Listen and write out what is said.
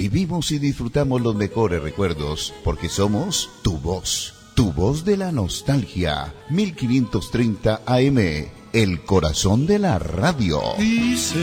Vivimos y disfrutamos los mejores recuerdos porque somos tu voz de la nostalgia. 1530 AM, el corazón de la radio. Dice